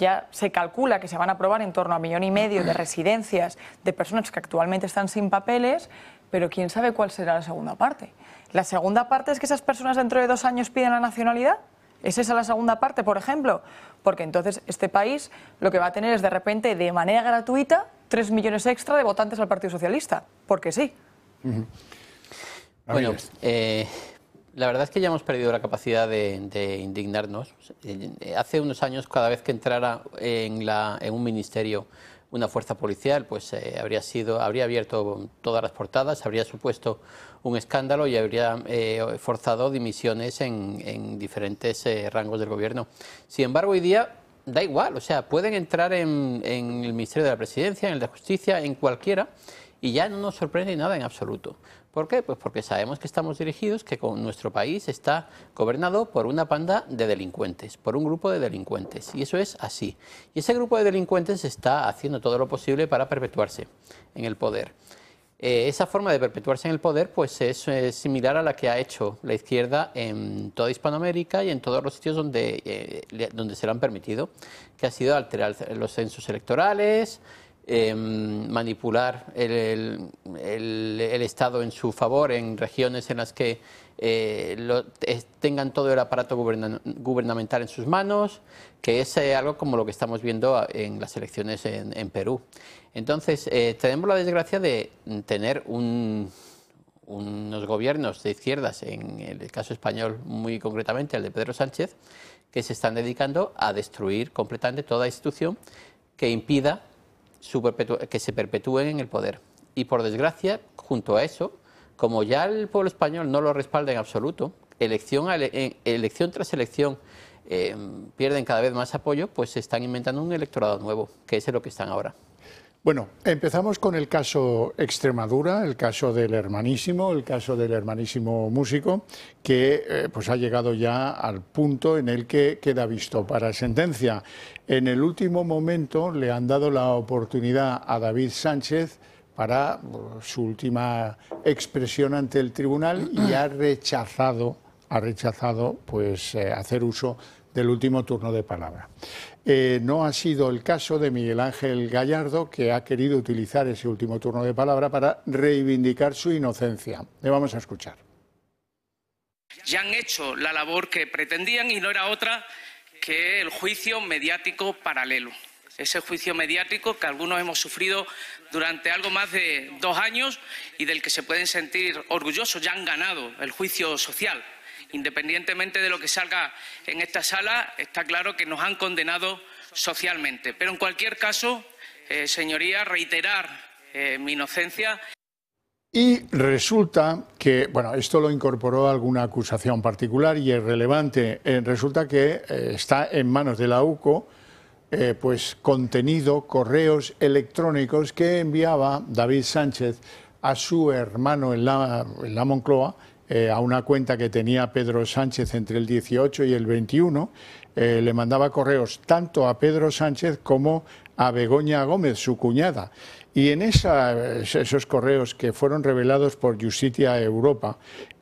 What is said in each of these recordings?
ya se calcula que se van a aprobar en torno a 1,5 millones de residencias de personas que actualmente están sin papeles, pero quién sabe cuál será la segunda parte. La segunda parte es que esas personas dentro de 2 años piden la nacionalidad. ¿Es esa la segunda parte, por ejemplo? Porque entonces este país lo que va a tener es de repente, de manera gratuita, 3 millones extra de votantes al Partido Socialista. Porque sí. Bueno, la verdad es que ya hemos perdido la capacidad de indignarnos. Hace unos años, cada vez que entrara en un ministerio una fuerza policial, pues habría abierto todas las portadas, habría supuesto un escándalo y habría forzado dimisiones en diferentes rangos del gobierno. Sin embargo, hoy día da igual, o sea, pueden entrar en el Ministerio de la Presidencia, en el de Justicia, en cualquiera, y ya no nos sorprende nada en absoluto. ¿Por qué? Pues porque sabemos que estamos dirigidos, que nuestro país está gobernado por una panda de delincuentes, por un grupo de delincuentes, y eso es así. Y ese grupo de delincuentes está haciendo todo lo posible para perpetuarse en el poder. Esa forma de perpetuarse en el poder pues es similar a la que ha hecho la izquierda en toda Hispanoamérica y en todos los sitios donde se lo han permitido, que ha sido alterar los censos electorales, manipular el Estado en su favor en regiones en las que tengan todo el aparato gubernamental en sus manos, que es algo como lo que estamos viendo en las elecciones en Perú. Entonces, tenemos la desgracia de tener unos gobiernos de izquierdas, en el caso español muy concretamente el de Pedro Sánchez, que se están dedicando a destruir completamente toda institución que impida que se perpetúen en el poder. Y por desgracia, junto a eso, como ya el pueblo español no lo respalda en absoluto, elección tras elección pierden cada vez más apoyo, pues se están inventando un electorado nuevo, que es en lo que están ahora. Bueno, empezamos con el caso Extremadura, el caso del hermanísimo músico, que pues ha llegado ya al punto en el que queda visto para sentencia. En el último momento le han dado la oportunidad a David Sánchez para su última expresión ante el tribunal y ha rechazado pues hacer uso del último turno de palabra. No ha sido el caso de Miguel Ángel Gallardo, que ha querido utilizar ese último turno de palabra para reivindicar su inocencia. Le vamos a escuchar. Ya han hecho la labor que pretendían y no era otra que el juicio mediático paralelo. Ese juicio mediático que algunos hemos sufrido durante algo más de 2 años y del que se pueden sentir orgullosos. Ya han ganado el juicio social. Independientemente de lo que salga en esta sala, está claro que nos han condenado socialmente. Pero en cualquier caso, señorías, reiterar mi inocencia. Y resulta que, bueno, esto lo incorporó alguna acusación particular y es relevante. Resulta que está en manos de la UCO pues contenido, correos electrónicos que enviaba David Sánchez a su hermano en la Moncloa, a una cuenta que tenía Pedro Sánchez entre el 18 y el 21, le mandaba correos tanto a Pedro Sánchez como a Begoña Gómez, su cuñada. Y en esos correos que fueron revelados por Justicia Europa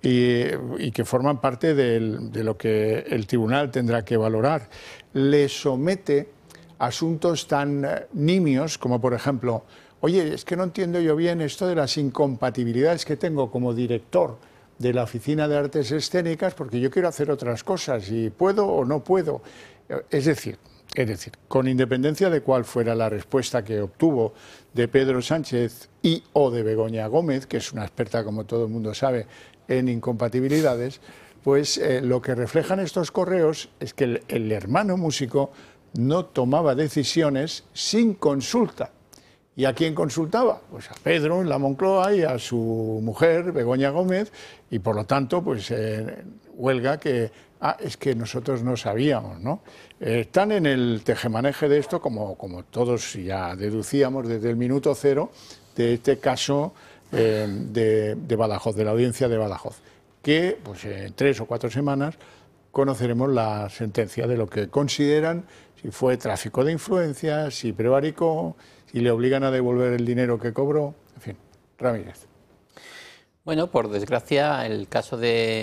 y que forman parte de lo que el tribunal tendrá que valorar, le somete asuntos tan nimios como, por ejemplo, oye, es que no entiendo yo bien esto de las incompatibilidades que tengo como director de la Oficina de Artes Escénicas, porque yo quiero hacer otras cosas y puedo o no puedo. Es decir, con independencia de cuál fuera la respuesta que obtuvo de Pedro Sánchez y o de Begoña Gómez, que es una experta, como todo el mundo sabe, en incompatibilidades, pues lo que reflejan estos correos es que el hermano músico no tomaba decisiones sin consulta. ¿Y a quién consultaba? Pues a Pedro en la Moncloa y a su mujer, Begoña Gómez, y por lo tanto, pues huelga que, es que nosotros no sabíamos, ¿no? Están en el tejemaneje de esto, como todos ya deducíamos desde el minuto cero, de este caso de Badajoz, de la audiencia de Badajoz, que pues en 3 o 4 semanas conoceremos la sentencia de lo que consideran, si fue tráfico de influencias, si prevaricó, y le obligan a devolver el dinero que cobró, en fin. Ramírez. Bueno, por desgracia, el caso de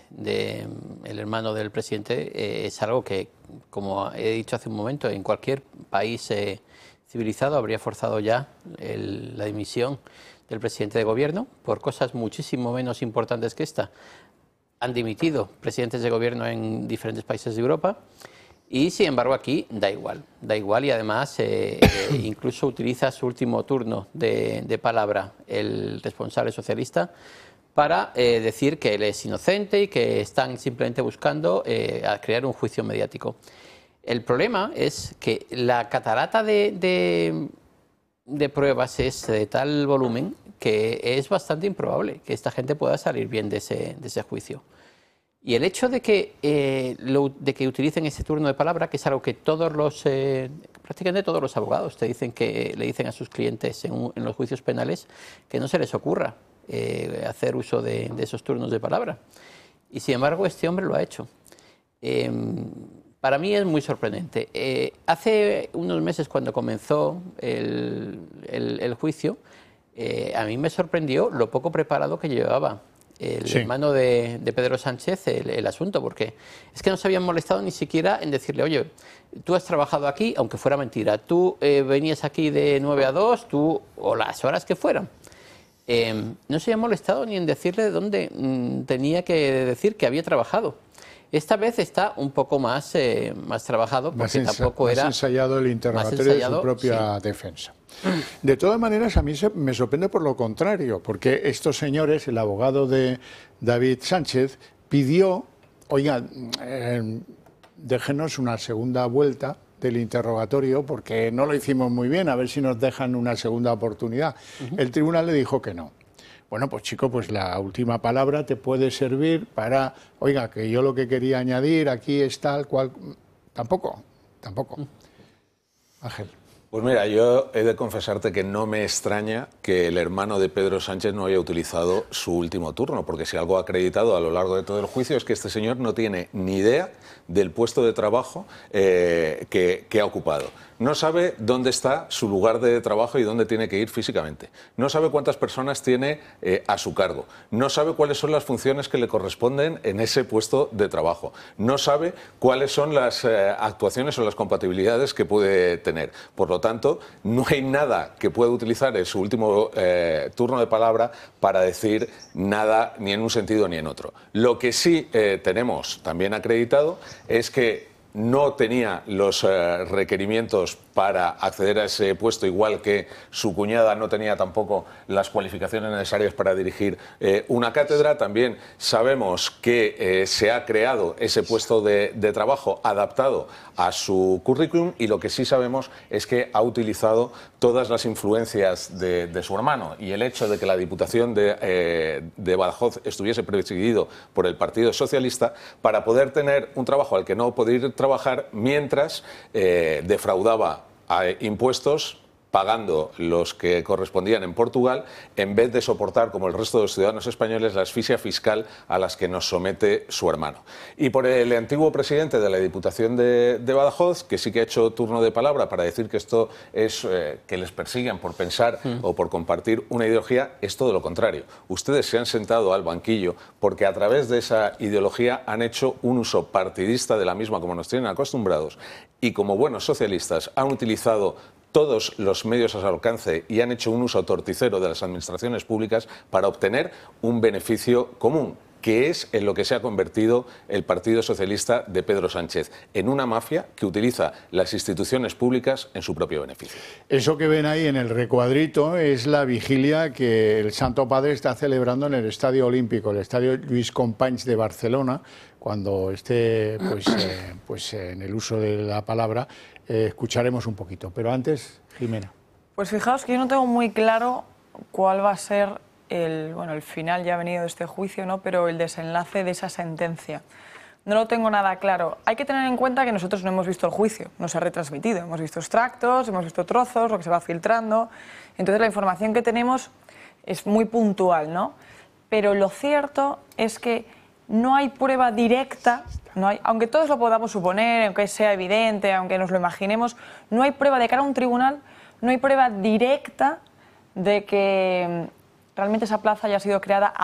el hermano del presidente es algo que, como he dicho hace un momento, en cualquier país civilizado habría forzado ya la dimisión del presidente de gobierno por cosas muchísimo menos importantes que esta. Han dimitido presidentes de gobierno en diferentes países de Europa y, sin embargo, aquí da igual y además incluso utiliza su último turno de palabra el responsable socialista para decir que él es inocente y que están simplemente buscando a crear un juicio mediático. El problema es que la catarata de pruebas es de tal volumen que es bastante improbable que esta gente pueda salir bien de ese juicio. Y el hecho de que utilicen ese turno de palabra, que es algo que prácticamente todos los abogados le dicen a sus clientes en los juicios penales, que no se les ocurra hacer uso de esos turnos de palabra. Y sin embargo este hombre lo ha hecho. Para mí es muy sorprendente. Hace unos meses, cuando comenzó el juicio, a mí me sorprendió lo poco preparado que llevaba el hermano de Pedro Sánchez el asunto, porque es que no se habían molestado ni siquiera en decirle: oye, tú has trabajado aquí, aunque fuera mentira, tú venías aquí de 9 a 2, o las horas que fueran. No se habían molestado ni en decirle dónde tenía que decir que había trabajado. Esta vez está un poco más trabajado, porque tampoco era... Más ensayado el interrogatorio de su propia defensa. De todas maneras, a mí me sorprende por lo contrario, porque estos señores, el abogado de David Sánchez, pidió: oiga, déjenos una segunda vuelta del interrogatorio, porque no lo hicimos muy bien, a ver si nos dejan una segunda oportunidad. El tribunal le dijo que no. Bueno, pues chico, pues la última palabra te puede servir para: oiga, que yo lo que quería añadir aquí es tal cual. Tampoco. Ángel. Pues mira, yo he de confesarte que no me extraña que el hermano de Pedro Sánchez no haya utilizado su último turno, porque si algo ha acreditado a lo largo de todo el juicio es que este señor no tiene ni idea del puesto de trabajo que ha ocupado. No sabe dónde está su lugar de trabajo y dónde tiene que ir físicamente. No sabe cuántas personas tiene a su cargo. No sabe cuáles son las funciones que le corresponden en ese puesto de trabajo. No sabe cuáles son las actuaciones o las compatibilidades que puede tener. Por lo tanto, no hay nada que pueda utilizar en su último turno de palabra para decir nada ni en un sentido ni en otro. Lo que sí tenemos también acreditado es que no tenía los requerimientos para acceder a ese puesto, igual que su cuñada no tenía tampoco las cualificaciones necesarias para dirigir una cátedra. También sabemos que se ha creado ese puesto de trabajo adaptado a su currículum, y lo que sí sabemos es que ha utilizado todas las influencias de su hermano, y el hecho de que la Diputación de Badajoz estuviese presidido por el Partido Socialista para poder tener un trabajo al que no podía ir trabajar mientras defraudaba a impuestos, pagando los que correspondían en Portugal, en vez de soportar, como el resto de los ciudadanos españoles, la asfixia fiscal a las que nos somete su hermano. Y por el antiguo presidente de la Diputación de Badajoz, que sí que ha hecho turno de palabra para decir que esto es que les persiguen por pensar o por compartir una ideología, es todo lo contrario. Ustedes se han sentado al banquillo porque a través de esa ideología han hecho un uso partidista de la misma, como nos tienen acostumbrados, y como buenos socialistas han utilizado todos los medios a su alcance y han hecho un uso torticero de las administraciones públicas para obtener un beneficio común, que es en lo que se ha convertido el Partido Socialista de Pedro Sánchez, en una mafia que utiliza las instituciones públicas en su propio beneficio. Eso que ven ahí en el recuadrito es la vigilia que el Santo Padre está celebrando en el Estadio Olímpico, el Estadio Lluís Companys de Barcelona, cuando esté pues en el uso de la palabra. Escucharemos un poquito, pero antes, Jimena. Pues fijaos que yo no tengo muy claro cuál va a ser el final ya venido de este juicio, ¿no? Pero el desenlace de esa sentencia. No lo tengo nada claro. Hay que tener en cuenta que nosotros no hemos visto el juicio, no se ha retransmitido. Hemos visto extractos, hemos visto trozos, lo que se va filtrando. Entonces la información que tenemos es muy puntual, ¿no? Pero lo cierto es que no hay prueba directa, aunque todos lo podamos suponer, aunque sea evidente, aunque nos lo imaginemos, no hay prueba de cara a un tribunal, no hay prueba directa de que realmente esa plaza haya sido creada ad hoc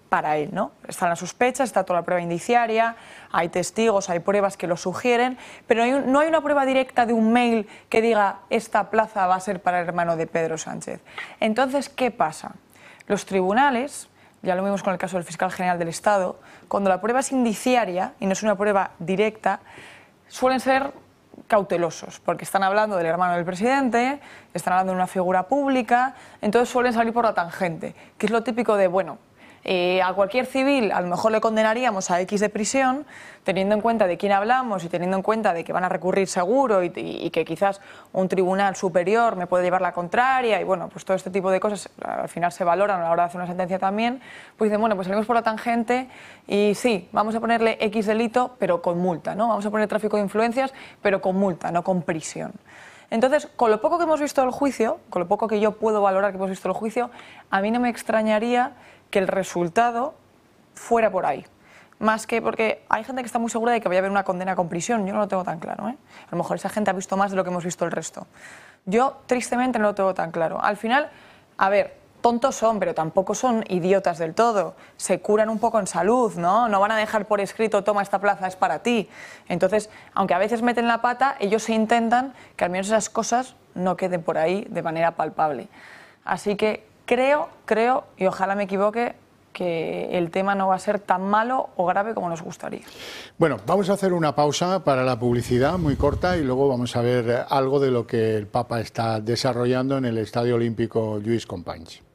para él, ¿no? Están las sospechas, está toda la prueba indiciaria, hay testigos, hay pruebas que lo sugieren, pero no hay una prueba directa de un mail que diga esta plaza va a ser para el hermano de Pedro Sánchez. Entonces, ¿qué pasa? Los tribunales, ya lo vimos con el caso del fiscal general del Estado, cuando la prueba es indiciaria y no es una prueba directa, suelen ser cautelosos, porque están hablando del hermano del presidente, están hablando de una figura pública, entonces suelen salir por la tangente, que es lo típico de, bueno, a cualquier civil a lo mejor le condenaríamos a X de prisión, teniendo en cuenta de quién hablamos y teniendo en cuenta de que van a recurrir seguro y que quizás un tribunal superior me puede llevar la contraria y bueno, pues todo este tipo de cosas al final se valoran a la hora de hacer una sentencia también, pues dicen, bueno, pues salimos por la tangente y sí, vamos a ponerle X delito pero con multa, ¿no? Vamos a poner tráfico de influencias pero con multa, no con prisión. Entonces, con lo poco que hemos visto del juicio, con lo poco que yo puedo valorar que hemos visto del juicio, a mí no me extrañaría que el resultado fuera por ahí. Más que porque hay gente que está muy segura de que vaya a haber una condena con prisión. Yo no lo tengo tan claro, ¿eh? A lo mejor esa gente ha visto más de lo que hemos visto el resto. Yo, tristemente, no lo tengo tan claro. Al final, a ver, tontos son, pero tampoco son idiotas del todo. Se curan un poco en salud, ¿no? No van a dejar por escrito, toma, esta plaza es para ti. Entonces, aunque a veces meten la pata, ellos se intentan que al menos esas cosas no queden por ahí de manera palpable. Así que creo, y ojalá me equivoque, que el tema no va a ser tan malo o grave como nos gustaría. Bueno, vamos a hacer una pausa para la publicidad muy corta y luego vamos a ver algo de lo que el Papa está desarrollando en el Estadio Olímpico Lluís Companys.